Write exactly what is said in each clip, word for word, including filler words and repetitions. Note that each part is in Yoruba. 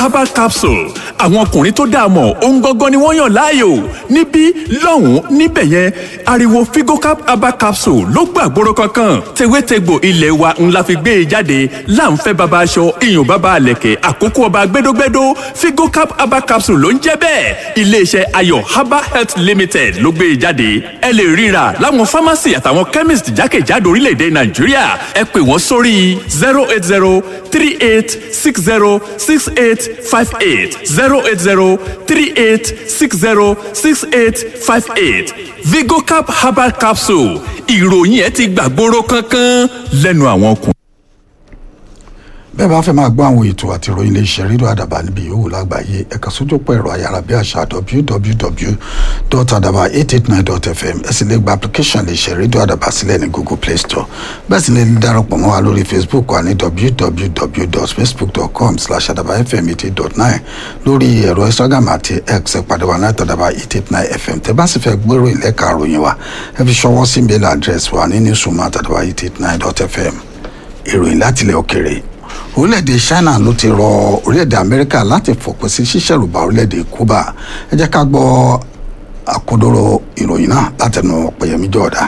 herbal capsule àwọn ọkùnrin tó dáa mọ̀ ohun gangan ni wọ́n yàn láàyò níbí lọ́hùn-ún níbẹ̀ yẹn ariwo figocap herbal capsule ló gbàgbóró kankan tewétegbò ilé wa ńlá fi gbé e jáde láǹfẹ́ baba aṣọ iyùn baba àlẹ̀kẹ̀ àkókò ọba gbẹdógbẹdó figocap herbal capsule ló ń jẹ́ bẹ́ẹ̀ iléeṣẹ́ ayọ̀ herbal health limited ló gbé e jáde ẹ lè ríra láwọn pharmacy àtàwọn chemist jákèjádò orílẹ̀-èdè nàìjíríà ẹ pè wọ́n sórí zero eight zero three eight six zero six eight five eight zero eight zero three eight six zero six eight five eight vigocap herbal capsule ìròyìn ẹ ti gbàgbóró kankan lẹ́nu àwọn ọkùnrin. bẹ́ẹ̀ bá fẹ́ máa gbọ́ àwọn ètò àti ìròyìn iléeṣẹ́ rédíò àdàbà níbi yòówù lágbàáyé ẹ̀ka sójúpọ̀ ẹ̀rọ ayárabíàṣá w w w dot adaba eight eight nine dot f m ẹ sì lè gba application iléeṣẹ́ rédíò àdàbà sílẹ̀ ní google play store bẹ́ẹ̀ sì lè darapọ̀ mọ́ wa lórí facebook wa ní w w w dot facebook dot com slash adaba f m eight eight dot nine lórí ẹ̀rọ instagram àti x pàdé wa náà tàdàbà eight eight nine f m tẹ́ bá sì fẹ́ gbèrò ìlẹ́ka àròyìn wa ẹ fi ṣọwọ́ sí mail address wa ní newsroom tàdàbà eight eight nine dot f m ìròyìn látilẹ̀ òkèrè orílẹ̀-èdè China ló ti rọ orílẹ̀-èdè Amẹ́ríkà láti fòpin sí ṣíṣẹ̀rùbà orílẹ̀-èdè Cuba ẹ jẹ́ ká gbọ́ àkódóró ìròyìn náà látẹnu Ọ̀pẹ̀yẹmí Jọ̀ọ́dá.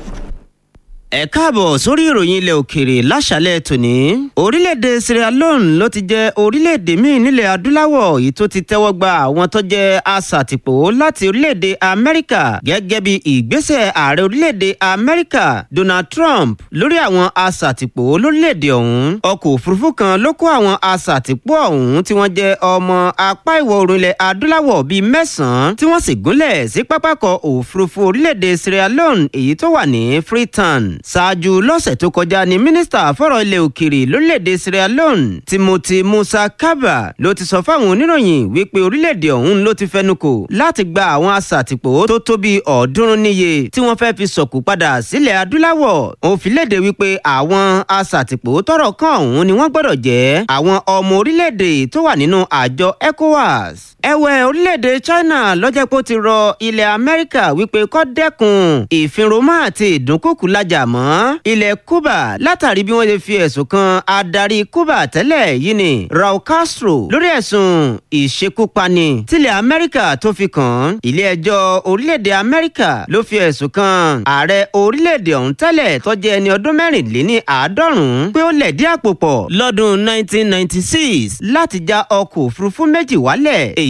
ẹ káàbọ̀ sórí ìròyìn ilẹ̀ òkèèrè láṣálẹ̀ tòní. orílẹ̀-èdè Sierra Leone ló ti jẹ́ orílẹ̀-èdè míì nílẹ̀ adúláwọ̀ yìí tó ti tẹ́wọ́ gba àwọn tó jẹ́ aṣàtìpó láti orílẹ̀-èdè Amẹ́ríkà gẹ́gẹ́ bí ìgbésẹ̀ ààrẹ orílẹ̀-èdè Amẹ́ríkà Donald Trump lórí àwọn aṣàtìpó lórílẹ̀-èdè ọ̀hún. ọkọ̀ òfurufú kan ló kó àwọn aṣàtìpó ọ̀hún tí wọ́n jẹ́ ọmọ apá ìwọ̀ oòrùn ilẹ̀ adúláwọ̀ bíi mẹ́sàn-án tí wọ́n sì gúnlẹ̀ sí pápákọ̀ òfurufú orílẹ̀-èdè Sierra Leone èyí tó wà ní Freetown. ṣáájú lọ́sẹ̀ tó kọjá ni mínísítà fọ́rọ̀ ilẹ̀ òkèèrè lórílẹ̀‐èdè Sierra Leone Timothy Musa Kaba ló ti sọ fáwọn oníròyìn wípé orílẹ̀‐èdè ọ̀hún ló ti fẹnukò láti gba àwọn aṣàtìpó tó tó bí ọ̀ọ́dúnrún níye tí wọ́n fẹ́ fi sọ̀kù padà sílẹ̀ adúláwọ̀. ó fi léde wípé àwọn aṣàtìpó tọ́rọ̀ kàn ọ̀hún ni wọ́n gbọ́dọ̀ jẹ́ àwọn ọmọ orílẹ̀‐èdè tó wà nínú àjọ ECOWAS. ẹ̀wẹ̀ orílẹ̀‐èdè China lọ́jọ́ pé ó ti rọ ilẹ̀ Amẹ́ríkà wípé kó dẹ́kun ìfinromọ́ àti ìdúnkòkù lájà mọ́ ilẹ̀ Cuba látàrí bí wọ́n ṣe fi ẹ̀sùn kan adarí Cuba tẹ́lẹ̀ yìí ni Raul Castro lórí ẹ̀sùn ìṣekúpani tílẹ̀ Amẹ́ríkà tó fi kàn. ilé-ẹjọ́ orílẹ̀-èdè Amẹ́ríkà ló fi ẹ̀sùn kan ààrẹ orílẹ̀-èdè ọ̀hún tẹ́lẹ̀ tó jẹ́ ẹni ọdún mẹ́rìnléní àádọ́rùn-ún pé ó lẹ̀dí àpò pọ̀ lọ́dún nineteen ninety-six láti já ọkọ̀ òfurufú méjì wálẹ̀.